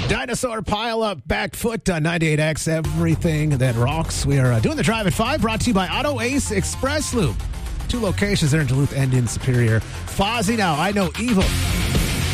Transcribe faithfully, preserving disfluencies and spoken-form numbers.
Dinosaur Pile Up, Back Foot on ninety-eight X, everything that rocks. We are uh, doing the Drive at five, brought to you by Auto Ace Express Loop. Two locations there in Duluth and in Superior. Fozzie now, I know evil.